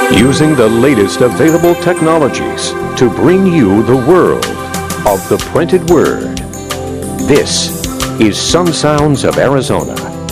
Using the latest available technologies to bring you the world of the printed word. This is Some Sounds of Arizona.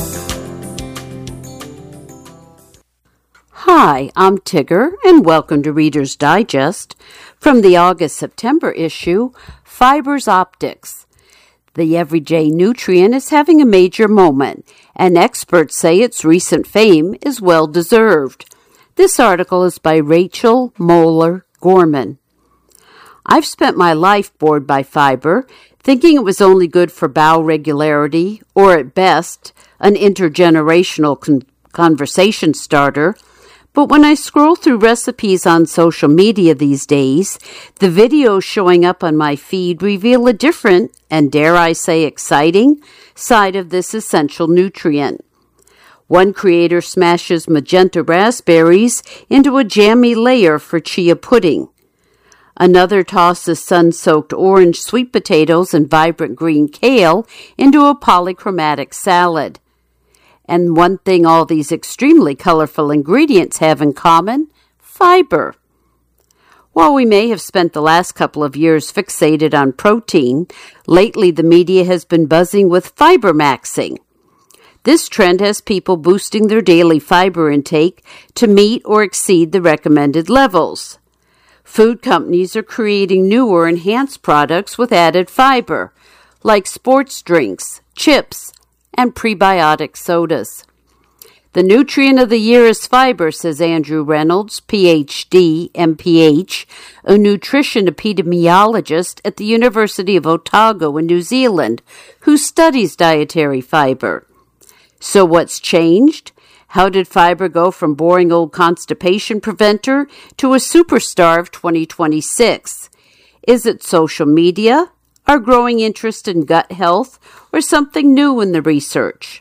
Hi, I'm Tigger, and welcome to Reader's Digest. From the August-September issue, Fibers Optics. The everyday nutrient is having a major moment, and experts say its recent fame is well-deserved. This article is by Rachel Moeller Gorman. I've spent my life bored by fiber, thinking it was only good for bowel regularity, or at best, an intergenerational conversation starter. But when I scroll through recipes on social media these days, the videos showing up on my feed reveal a different, and dare I say exciting, side of this essential nutrient. One creator smashes magenta raspberries into a jammy layer for chia pudding. Another tosses sun-soaked orange sweet potatoes and vibrant green kale into a polychromatic salad. And one thing all these extremely colorful ingredients have in common: fiber. While we may have spent the last couple of years fixated on protein, lately the media has been buzzing with fiber maxing. This trend has people boosting their daily fiber intake to meet or exceed the recommended levels. Food companies are creating newer enhanced products with added fiber, like sports drinks, chips, and prebiotic sodas. The nutrient of the year is fiber, says Andrew Reynolds, Ph.D., MPH, a nutrition epidemiologist at the University of Otago in New Zealand, who studies dietary fiber. So what's changed? How did fiber go from boring old constipation preventer to a superstar of 2026? Is it social media, our growing interest in gut health, or something new in the research?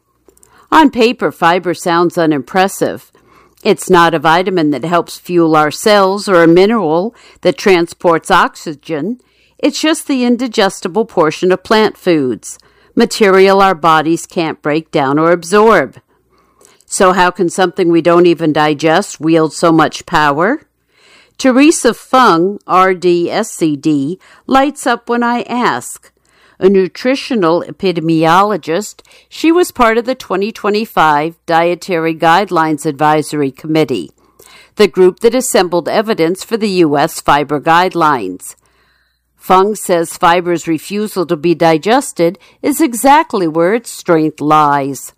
On paper, fiber sounds unimpressive. It's not a vitamin that helps fuel our cells or a mineral that transports oxygen. It's just the indigestible portion of plant foods, material our bodies can't break down or absorb. So how can something we don't even digest wield so much power? Teresa Fung, RD-SCD, lights up when I ask. A nutritional epidemiologist, she was part of the 2025 Dietary Guidelines Advisory Committee, the group that assembled evidence for the U.S. fiber guidelines. Fung says fiber's refusal to be digested is exactly where its strength lies.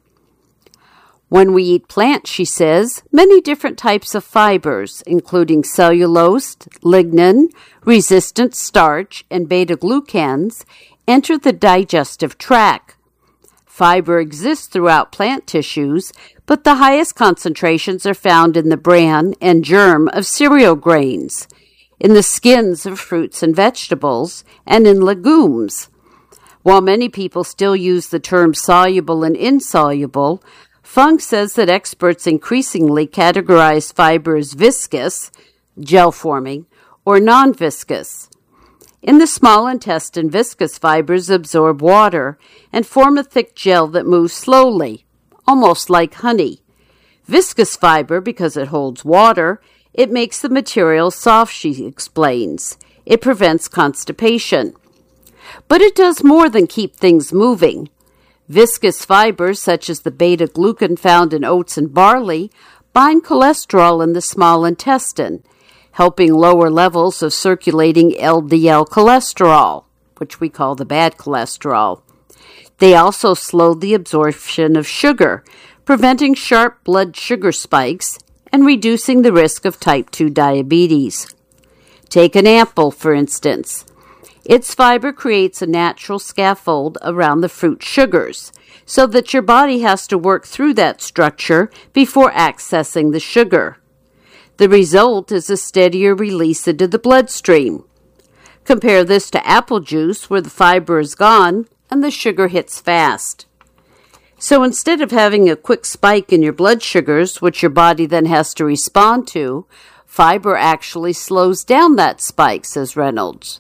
When we eat plants, she says, many different types of fibers, including cellulose, lignin, resistant starch, and beta-glucans, enter the digestive tract. Fiber exists throughout plant tissues, but the highest concentrations are found in the bran and germ of cereal grains, in the skins of fruits and vegetables, and in legumes. While many people still use the terms soluble and insoluble, Fung says that experts increasingly categorize fiber as viscous, gel-forming, or non-viscous. In the small intestine, viscous fibers absorb water and form a thick gel that moves slowly, almost like honey. Viscous fiber, because it holds water, it makes the material soft, she explains. It prevents constipation. But it does more than keep things moving. Viscous fibers, such as the beta-glucan found in oats and barley, bind cholesterol in the small intestine, helping lower levels of circulating LDL cholesterol, which we call the bad cholesterol. They also slow the absorption of sugar, preventing sharp blood sugar spikes and reducing the risk of type 2 diabetes. Take an apple, for instance. Its fiber creates a natural scaffold around the fruit sugars, so that your body has to work through that structure before accessing the sugar. The result is a steadier release into the bloodstream. Compare this to apple juice, where the fiber is gone and the sugar hits fast. So instead of having a quick spike in your blood sugars, which your body then has to respond to, fiber actually slows down that spike, says Reynolds.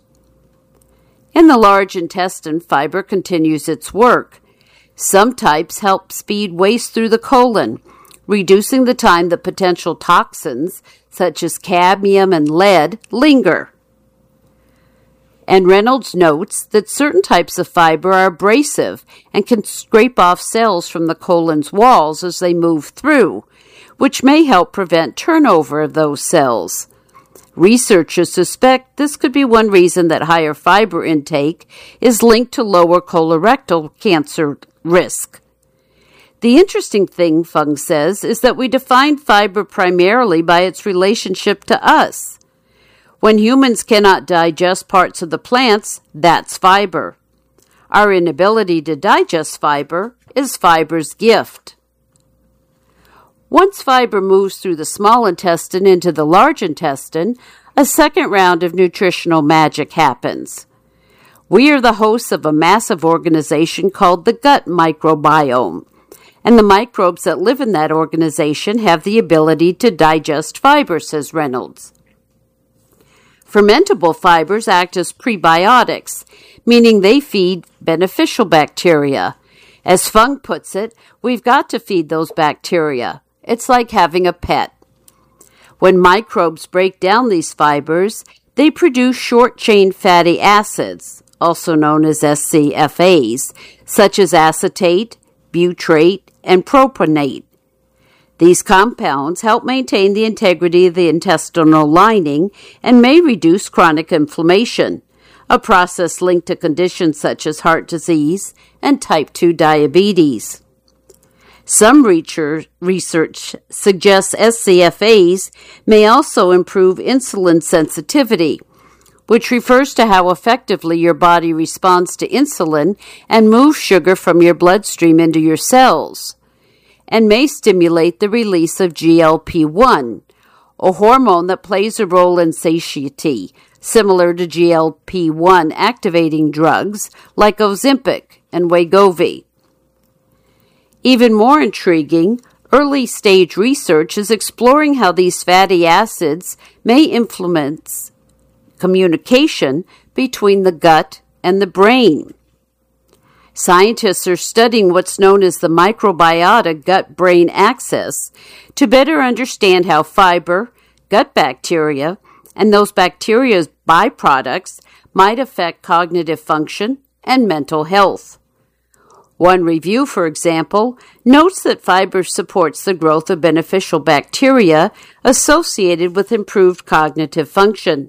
In the large intestine, fiber continues its work. Some types help speed waste through the colon, reducing the time that potential toxins, such as cadmium and lead, linger. And Reynolds notes that certain types of fiber are abrasive and can scrape off cells from the colon's walls as they move through, which may help prevent turnover of those cells. Researchers suspect this could be one reason that higher fiber intake is linked to lower colorectal cancer risk. The interesting thing, Fung says, is that we define fiber primarily by its relationship to us. When humans cannot digest parts of the plants, that's fiber. Our inability to digest fiber is fiber's gift. Once fiber moves through the small intestine into the large intestine, a second round of nutritional magic happens. We are the hosts of a massive organization called the gut microbiome, and the microbes that live in that organization have the ability to digest fiber, says Reynolds. Fermentable fibers act as prebiotics, meaning they feed beneficial bacteria. As Fung puts it, we've got to feed those bacteria. It's like having a pet. When microbes break down these fibers, they produce short-chain fatty acids, also known as SCFAs, such as acetate, butyrate, and propionate. These compounds help maintain the integrity of the intestinal lining and may reduce chronic inflammation, a process linked to conditions such as heart disease and type 2 diabetes. Some research suggests SCFAs may also improve insulin sensitivity, which refers to how effectively your body responds to insulin and moves sugar from your bloodstream into your cells, and may stimulate the release of GLP-1, a hormone that plays a role in satiety, similar to GLP-1 activating drugs like Ozempic and Wegovy. Even more intriguing, early-stage research is exploring how these fatty acids may influence communication between the gut and the brain. Scientists are studying what's known as the microbiota gut-brain axis to better understand how fiber, gut bacteria, and those bacteria's byproducts might affect cognitive function and mental health. One review, for example, notes that fiber supports the growth of beneficial bacteria associated with improved cognitive function.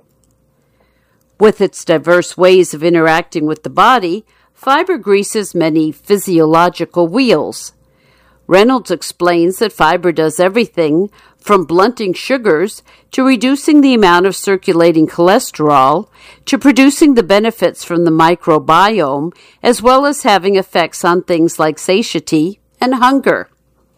With its diverse ways of interacting with the body, fiber greases many physiological wheels. Reynolds explains that fiber does everything from blunting sugars to reducing the amount of circulating cholesterol to producing the benefits from the microbiome, as well as having effects on things like satiety and hunger.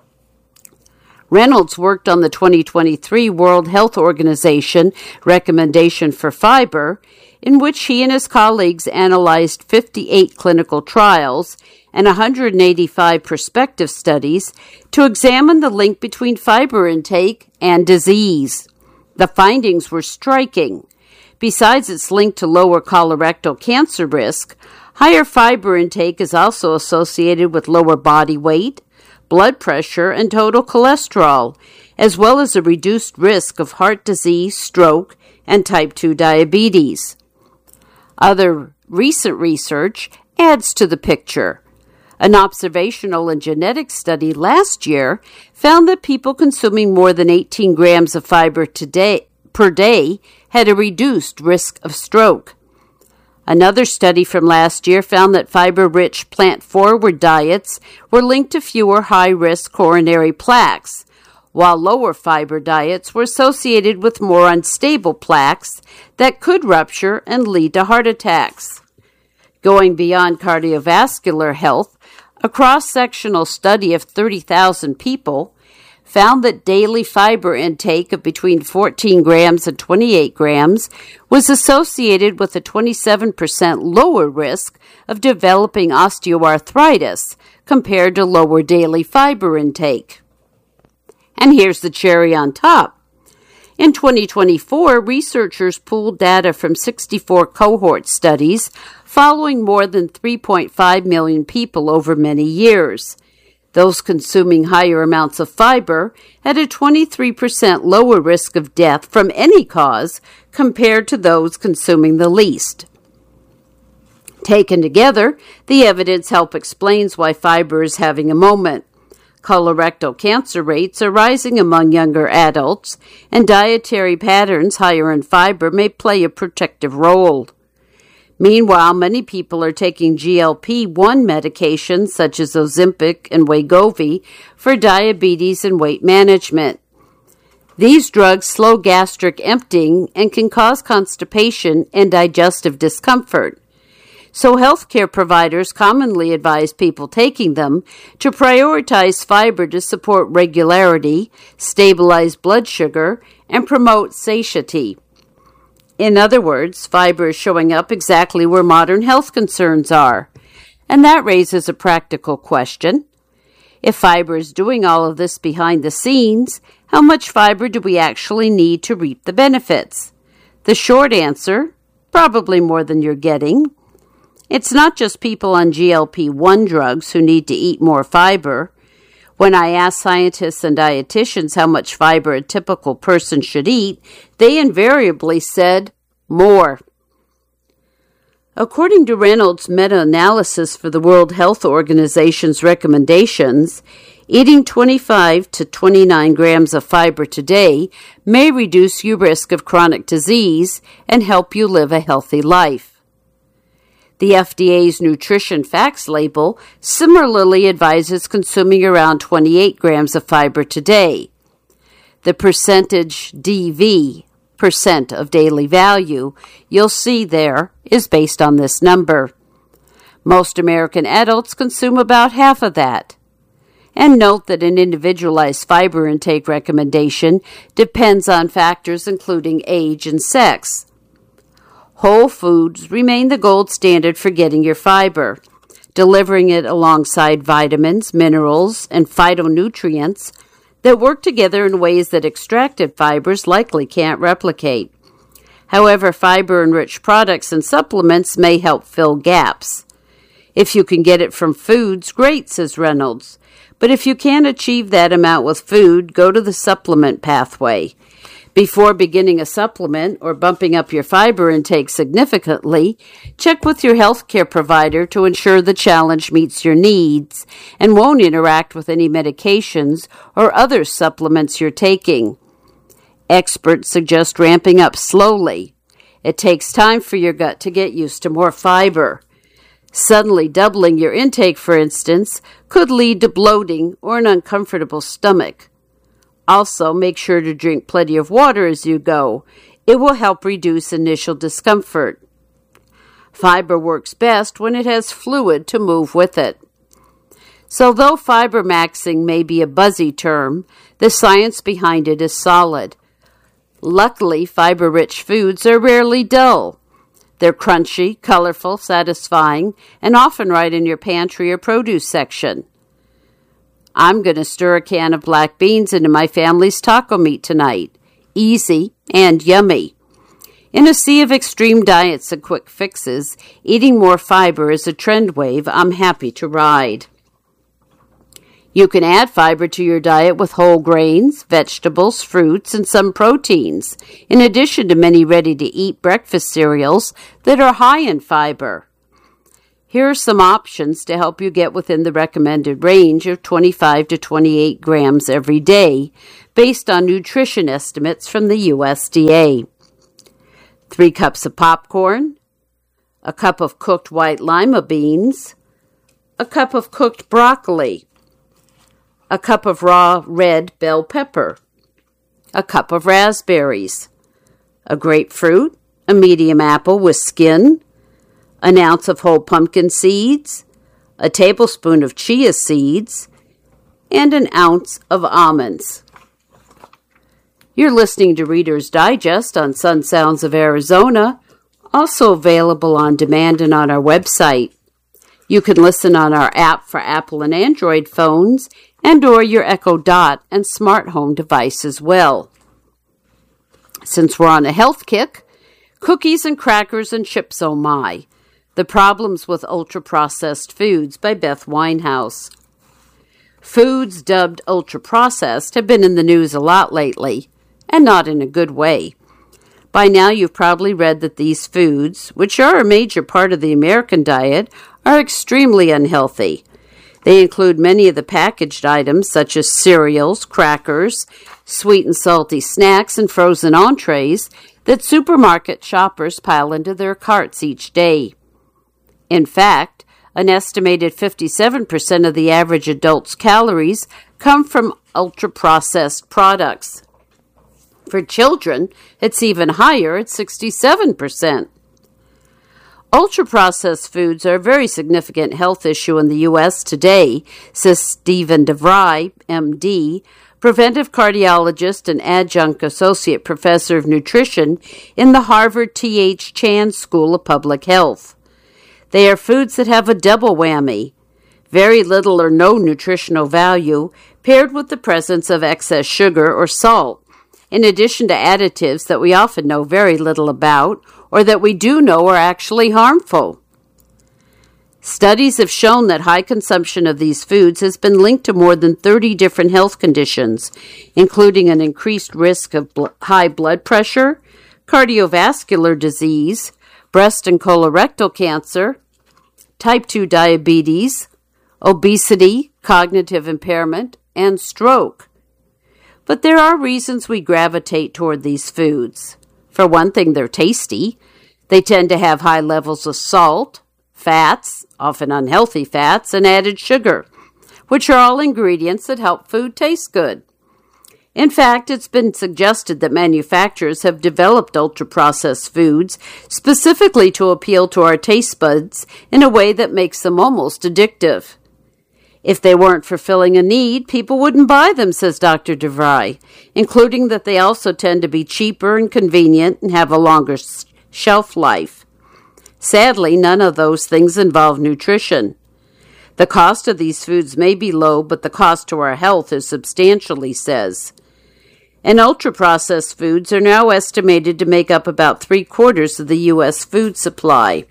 Reynolds worked on the 2023 World Health Organization recommendation for fiber, in which he and his colleagues analyzed 58 clinical trials and 185 prospective studies to examine the link between fiber intake and disease. The findings were striking. Besides its link to lower colorectal cancer risk, higher fiber intake is also associated with lower body weight, blood pressure, and total cholesterol, as well as a reduced risk of heart disease, stroke, and type 2 diabetes. Other recent research adds to the picture. An observational and genetic study last year found that people consuming more than 18 grams of fiber per day had a reduced risk of stroke. Another study from last year found that fiber-rich plant-forward diets were linked to fewer high-risk coronary plaques, while lower fiber diets were associated with more unstable plaques that could rupture and lead to heart attacks. Going beyond cardiovascular health, a cross-sectional study of 30,000 people found that daily fiber intake of between 14 grams and 28 grams was associated with a 27% lower risk of developing osteoarthritis compared to lower daily fiber intake. And here's the cherry on top. In 2024, researchers pooled data from 64 cohort studies following more than 3.5 million people over many years. Those consuming higher amounts of fiber had a 23% lower risk of death from any cause compared to those consuming the least. Taken together, the evidence help explains why fiber is having a moment. Colorectal cancer rates are rising among younger adults, and dietary patterns higher in fiber may play a protective role. Meanwhile, many people are taking GLP-1 medications such as Ozempic and Wegovy for diabetes and weight management. These drugs slow gastric emptying and can cause constipation and digestive discomfort. So healthcare providers commonly advise people taking them to prioritize fiber to support regularity, stabilize blood sugar, and promote satiety. In other words, fiber is showing up exactly where modern health concerns are. And that raises a practical question. If fiber is doing all of this behind the scenes, how much fiber do we actually need to reap the benefits? The short answer, probably more than you're getting. It's not just people on GLP-1 drugs who need to eat more fiber. When I asked scientists and dietitians how much fiber a typical person should eat, they invariably said, more. According to Reynolds' meta-analysis for the World Health Organization's recommendations, eating 25 to 29 grams of fiber today may reduce your risk of chronic disease and help you live a healthy life. The FDA's Nutrition Facts label similarly advises consuming around 28 grams of fiber today. The percentage DV, percent of daily value, you'll see there is based on this number. Most American adults consume about half of that. And note that an individualized fiber intake recommendation depends on factors including age and sex. Whole foods remain the gold standard for getting your fiber. Delivering it alongside vitamins, minerals, and phytonutrients that work together in ways that extracted fibers likely can't replicate. However, fiber-enriched products and supplements may help fill gaps. If you can get it from foods, great, says Reynolds. But if you can't achieve that amount with food, go to the supplement pathway. Before beginning a supplement or bumping up your fiber intake significantly, check with your healthcare provider to ensure the challenge meets your needs and won't interact with any medications or other supplements you're taking. Experts suggest ramping up slowly. It takes time for your gut to get used to more fiber. Suddenly doubling your intake, for instance, could lead to bloating or an uncomfortable stomach. Also, make sure to drink plenty of water as you go. It will help reduce initial discomfort. Fiber works best when it has fluid to move with it. So though fiber maxing may be a buzzy term, the science behind it is solid. Luckily, fiber-rich foods are rarely dull. They're crunchy, colorful, satisfying, and often right in your pantry or produce section. I'm going to stir a can of black beans into my family's taco meat tonight. Easy and yummy. In a sea of extreme diets and quick fixes, eating more fiber is a trend wave I'm happy to ride. You can add fiber to your diet with whole grains, vegetables, fruits, and some proteins, in addition to many ready-to-eat breakfast cereals that are high in fiber. Here are some options to help you get within the recommended range of 25 to 28 grams every day, based on nutrition estimates from the USDA. 3 cups of popcorn, a cup of cooked white lima beans, a cup of cooked broccoli, a cup of raw red bell pepper, a cup of raspberries, a grapefruit, a medium apple with skin, an ounce of whole pumpkin seeds, a tablespoon of chia seeds, and an ounce of almonds. You're listening to Reader's Digest on Sun Sounds of Arizona, also available on demand and on our website. You can listen on our app for Apple and Android phones and or your Echo Dot and smart home device as well. Since we're on a health kick, Cookies and Crackers and Chips Oh My! The Problems with Ultra-Processed Foods by Beth Winehouse. Foods dubbed ultra-processed have been in the news a lot lately, and not in a good way. By now you've probably read that these foods, which are a major part of the American diet, are extremely unhealthy. They include many of the packaged items such as cereals, crackers, sweet and salty snacks, and frozen entrees that supermarket shoppers pile into their carts each day. In fact, an estimated 57% of the average adult's calories come from ultra-processed products. For children, it's even higher at 67%. Ultra-processed foods are a very significant health issue in the U.S. today, says Stephen DeVry, M.D., preventive cardiologist and adjunct associate professor of nutrition in the Harvard T.H. Chan School of Public Health. They are foods that have a double whammy, very little or no nutritional value, paired with the presence of excess sugar or salt, in addition to additives that we often know very little about, or that we do know are actually harmful. Studies have shown that high consumption of these foods has been linked to more than 30 different health conditions, including an increased risk of high blood pressure, cardiovascular disease, breast and colorectal cancer, type 2 diabetes, obesity, cognitive impairment, and stroke. But there are reasons we gravitate toward these foods. For one thing, they're tasty. They tend to have high levels of salt, fats, often unhealthy fats, and added sugar, which are all ingredients that help food taste good. In fact, it's been suggested that manufacturers have developed ultra-processed foods specifically to appeal to our taste buds in a way that makes them almost addictive. If they weren't fulfilling a need, people wouldn't buy them, says Dr. DeVry, including that they also tend to be cheaper and convenient and have a longer shelf life. Sadly, none of those things involve nutrition. The cost of these foods may be low, but the cost to our health is substantial, he says. And ultra-processed foods are now estimated to make up about 3/4 of the U.S. food supply.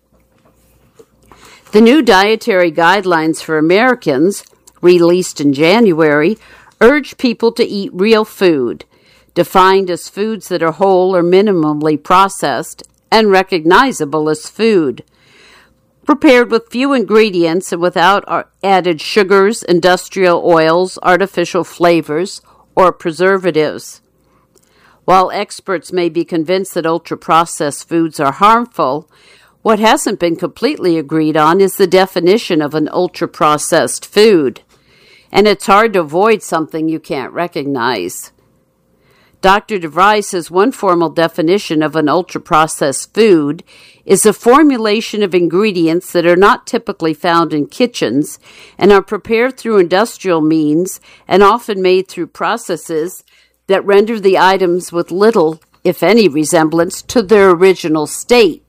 The new dietary guidelines for Americans, released in January, urge people to eat real food, defined as foods that are whole or minimally processed and recognizable as food, prepared with few ingredients and without added sugars, industrial oils, artificial flavors, or preservatives. While experts may be convinced that ultra-processed foods are harmful, what hasn't been completely agreed on is the definition of an ultra-processed food, and it's hard to avoid something you can't recognize. Dr. DeVry says one formal definition of an ultra-processed food is a formulation of ingredients that are not typically found in kitchens and are prepared through industrial means and often made through processes that render the items with little, if any, resemblance to their original state.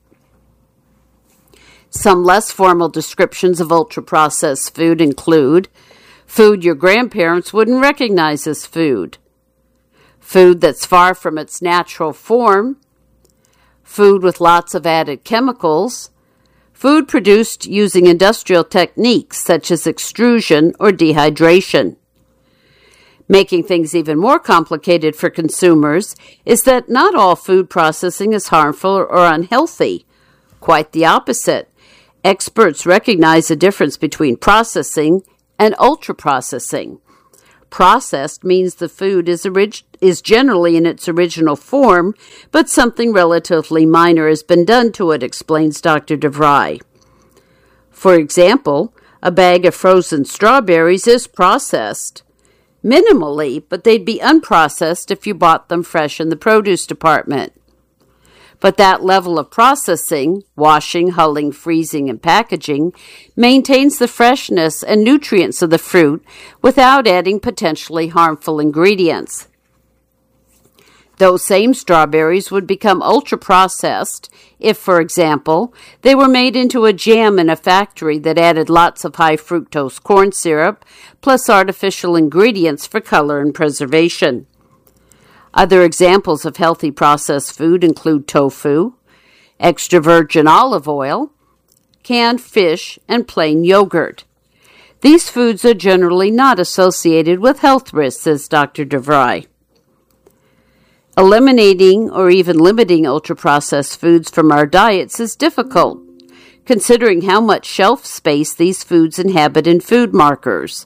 Some less formal descriptions of ultra-processed food include food your grandparents wouldn't recognize as food, food that's far from its natural form, food with lots of added chemicals, food produced using industrial techniques such as extrusion or dehydration. Making things even more complicated for consumers is that not all food processing is harmful or unhealthy. Quite the opposite. Experts recognize the difference between processing and ultra-processing. Processed means the food is generally in its original form, but something relatively minor has been done to it, explains Dr. DeVry. For example, a bag of frozen strawberries is processed. Minimally, but they'd be unprocessed if you bought them fresh in the produce department. But that level of processing, washing, hulling, freezing, and packaging, maintains the freshness and nutrients of the fruit without adding potentially harmful ingredients. Those same strawberries would become ultra-processed if, for example, they were made into a jam in a factory that added lots of high-fructose corn syrup, plus artificial ingredients for color and preservation. Other examples of healthy processed food include tofu, extra virgin olive oil, canned fish, and plain yogurt. These foods are generally not associated with health risks, says Dr. DeVry. Eliminating or even limiting ultra-processed foods from our diets is difficult, considering how much shelf space these foods inhabit in food markets.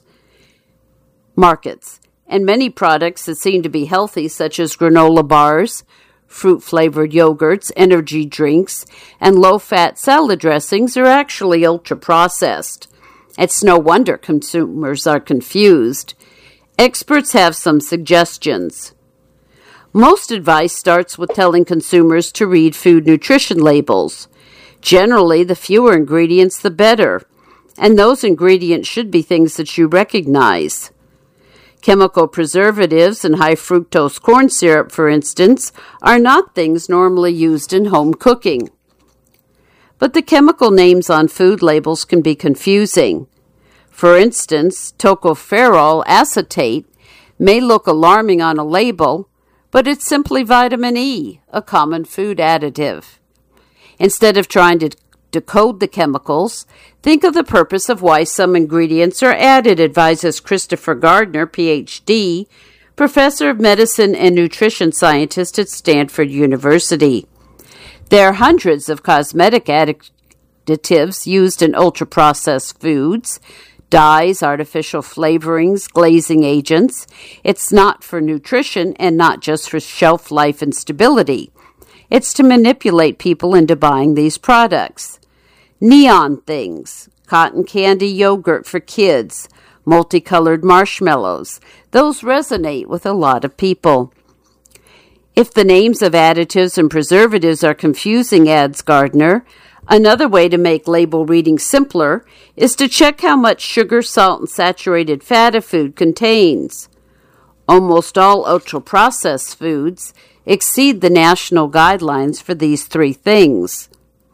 And many products that seem to be healthy, such as granola bars, fruit-flavored yogurts, energy drinks, and low-fat salad dressings are actually ultra-processed. It's no wonder consumers are confused. Experts have some suggestions. Most advice starts with telling consumers to read food nutrition labels. Generally, the fewer ingredients, the better, and those ingredients should be things that you recognize. Chemical preservatives and high fructose corn syrup, for instance, are not things normally used in home cooking. But the chemical names on food labels can be confusing. For instance, tocopherol acetate may look alarming on a label, but it's simply vitamin E, a common food additive. Instead of trying to decode the chemicals, think of the purpose of why some ingredients are added, advises Christopher Gardner, Ph.D., professor of medicine and nutrition scientist at Stanford University. There are hundreds of cosmetic additives used in ultra-processed foods, dyes, artificial flavorings, glazing agents. It's not for nutrition and not just for shelf life and stability. It's to manipulate people into buying these products. Neon things, cotton candy yogurt for kids, multicolored marshmallows, those resonate with a lot of people. If the names of additives and preservatives are confusing, adds Gardner, another way to make label reading simpler is to check how much sugar, salt, and saturated fat a food contains. Almost all ultra-processed foods exceed the national guidelines for these three things,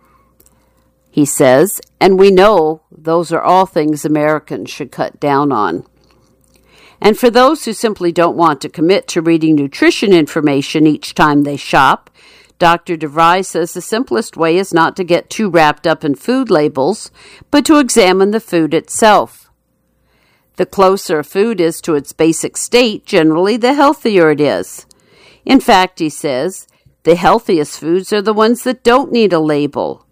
he says, and we know those are all things Americans should cut down on. And for those who simply don't want to commit to reading nutrition information each time they shop, Dr. DeVry says the simplest way is not to get too wrapped up in food labels, but to examine the food itself. The closer a food is to its basic state, generally the healthier it is. In fact, he says, the healthiest foods are the ones that don't need a label.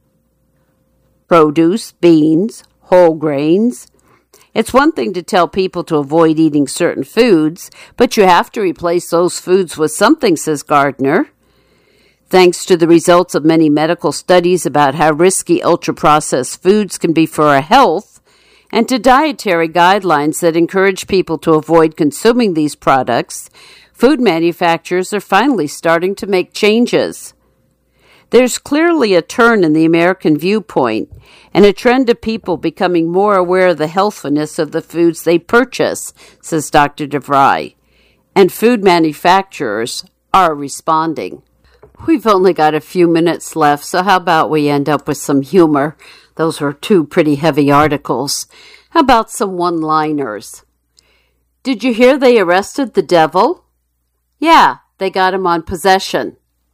Produce, beans, whole grains. It's one thing to tell people to avoid eating certain foods, but you have to replace those foods with something, says Gardner. Thanks to the results of many medical studies about how risky ultra-processed foods can be for our health, and to dietary guidelines that encourage people to avoid consuming these products, food manufacturers are finally starting to make changes. There's clearly a turn in the American viewpoint and a trend of people becoming more aware of the healthfulness of the foods they purchase, says Dr. DeVry, and food manufacturers are responding. We've only got a few minutes left, so how about we end up with some humor? Those were two pretty heavy articles. How about some one-liners? Did you hear they arrested the devil? Yeah, they got him on possession.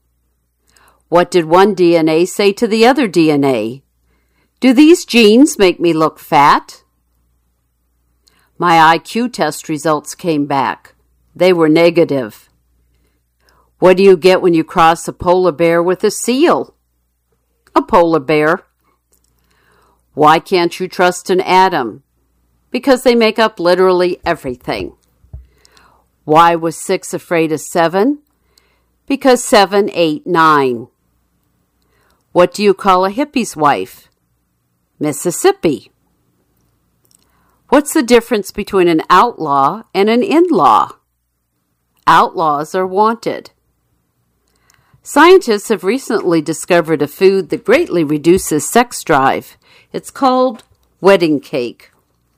What did one DNA say to the other DNA? Do these genes make me look fat? My IQ test results came back. They were negative. What do you get when you cross a polar bear with a seal? A polar bear. Why can't you trust an atom? Because they make up literally everything. Why was 6 afraid of 7? Because 7 ate 9. What do you call a hippie's wife? Mississippi. What's the difference between an outlaw and an in-law? Outlaws are wanted. Scientists have recently discovered a food that greatly reduces sex drive. It's called wedding cake.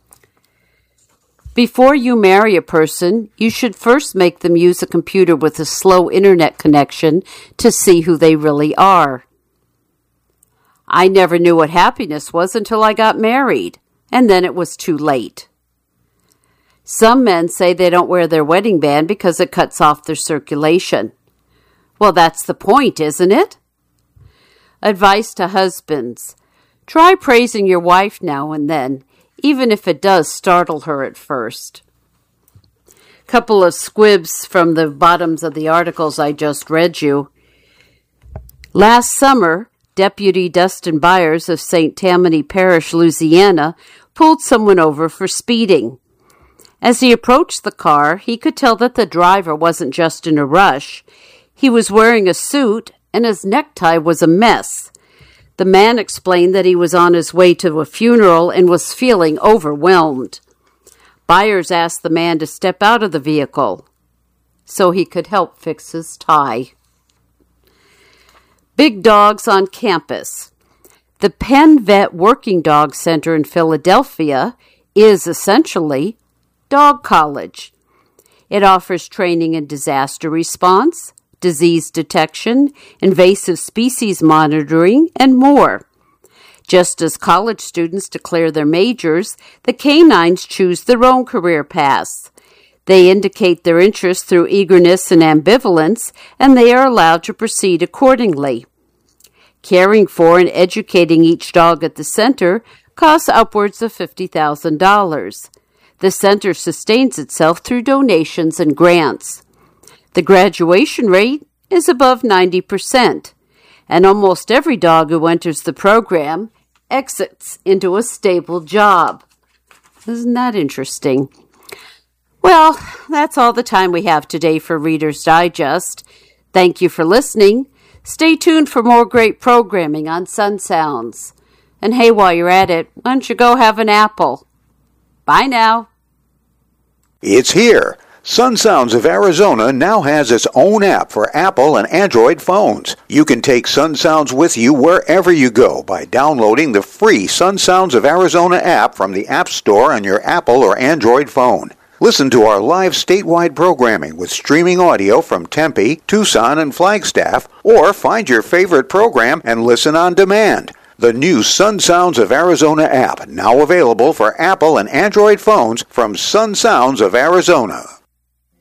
Before you marry a person, you should first make them use a computer with a slow internet connection to see who they really are. I never knew what happiness was until I got married, and then it was too late. Some men say they don't wear their wedding band because it cuts off their circulation. Well, that's the point, isn't it? Advice to husbands. Try praising your wife now and then. even if it does startle her at first. Couple of squibs from the bottoms of the articles I just read you. Last summer, Deputy Dustin Byers of St. Tammany Parish, Louisiana, pulled someone over for speeding. As he approached the car, he could tell that the driver wasn't just in a rush. He was wearing a suit, and his necktie was a mess. The man explained that he was on his way to a funeral and was feeling overwhelmed. Byers asked the man to step out of the vehicle so he could help fix his tie. Big dogs on campus. The Penn Vet Working Dog Center in Philadelphia is essentially dog college. It offers training in disaster response, disease detection, invasive species monitoring, and more. Just as college students declare their majors, the canines choose their own career paths. They indicate their interest through eagerness and ambivalence, and they are allowed to proceed accordingly. Caring for and educating each dog at the center costs upwards of $50,000. The center sustains itself through donations and grants. The graduation rate is above 90%, and almost every dog who enters the program exits into a stable job. Isn't that interesting? Well, that's all the time we have today for Reader's Digest. Thank you for listening. Stay tuned for more great programming on Sun Sounds. And hey, while you're at it, why don't you go have an apple? Bye now. It's here. Sun Sounds of Arizona now has its own app for Apple and Android phones. You can take Sun Sounds with you wherever you go by downloading the free Sun Sounds of Arizona app from the App Store on your Apple or Android phone. Listen to our live statewide programming with streaming audio from Tempe, Tucson, and Flagstaff, or find your favorite program and listen on demand. The new Sun Sounds of Arizona app, now available for Apple and Android phones from Sun Sounds of Arizona.